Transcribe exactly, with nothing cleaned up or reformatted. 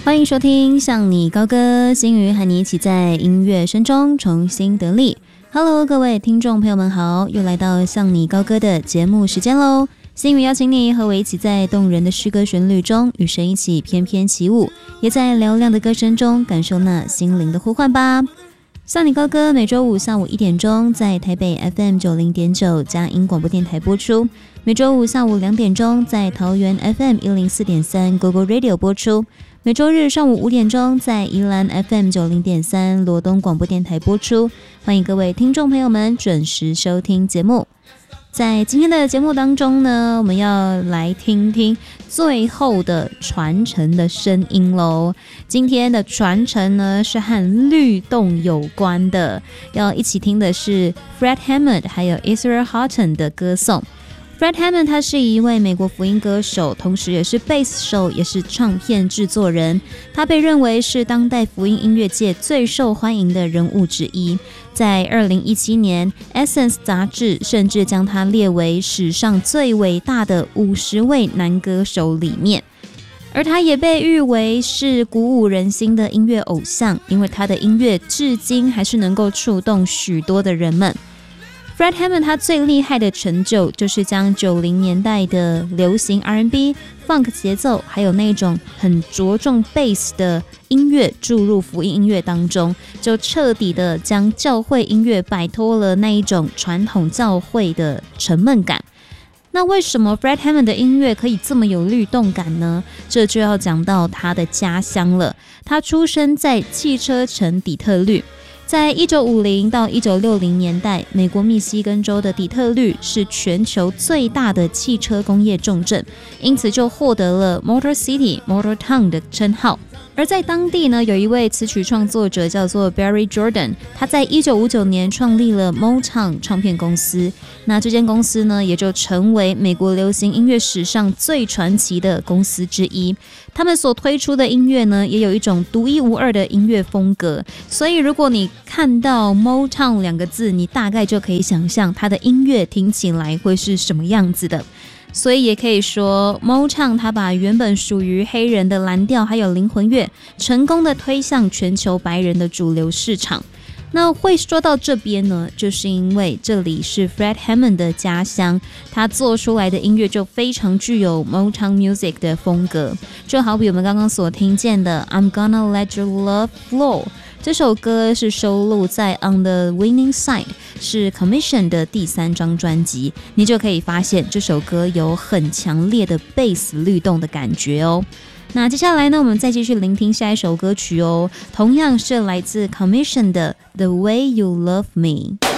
欢迎收听向你高歌，心瑜和你一起在音乐声中重新得力。Hello， 各位听众朋友们好，又来到向你高歌的节目时间喽。心瑜邀请你和我一起在动人的诗歌旋律中与神一起翩翩起舞，也在嘹亮的歌声中感受那心灵的呼唤吧。向你高歌每周五下午一点钟在台北 F M 九十点九 佳音广播电台播出，每周五下午两点钟在桃园 F M 一零四点三 Google Radio 播出，每周日上午五点钟在宜兰 F M 九十点三 罗东广播电台播出。欢迎各位听众朋友们准时收听节目。在今天的节目当中呢，我们要来听听最后的传承的声音咯。今天的传承呢是和律动有关的，要一起听的是 Fred Hammond 还有 Israel Houghton 的歌颂。Fred Hammond 他是一位美国福音歌手，同时也是贝斯手，也是唱片制作人。他被认为是当代福音音乐界最受欢迎的人物之一。在二零一七年 Essence 杂志甚至将他列为史上最伟大的五十位男歌手里面。而他也被誉为是鼓舞人心的音乐偶像，因为他的音乐至今还是能够触动许多的人们。Fred Hammond 他最厉害的成就就是将九零年代的流行 R and B、Funk 节奏，还有那种很着重 bass 的音乐注入福音音乐当中，就彻底的将教会音乐摆脱了那一种传统教会的沉闷感。那为什么 Fred Hammond 的音乐可以这么有律动感呢？这就要讲到他的家乡了。他出生在汽车城底特律。在一九五零到一九六零年代，美国密西根州的底特律是全球最大的汽车工业重镇，因此就获得了 Motor City、Motor Town 的称号。而在当地呢，有一位词曲创作者叫做 Barry Jordan， 他在一九五九年创立了 Motown 唱片公司。那这间公司呢，也就成为美国流行音乐史上最传奇的公司之一。他们所推出的音乐呢，也有一种独一无二的音乐风格。所以如果你看到 Motown 两个字，你大概就可以想象它的音乐听起来会是什么样子的。所以也可以说 Motown 它把原本属于黑人的蓝调还有灵魂乐成功的推向全球白人的主流市场。那会说到这边呢，就是因为这里是 Fred Hammond 的家乡，他做出来的音乐就非常具有 Motown Music 的风格，就好比我们刚刚所听见的 I'm Gonna Let Your Love Flow，这首歌是收录在 On the Winning Side， 是 Commission 的第三张专辑，你就可以发现这首歌有很强烈的 bass 律动的感觉哦。那接下来呢，我们再继续聆听下一首歌曲哦，同样是来自 Commission 的 The Way You Love Me。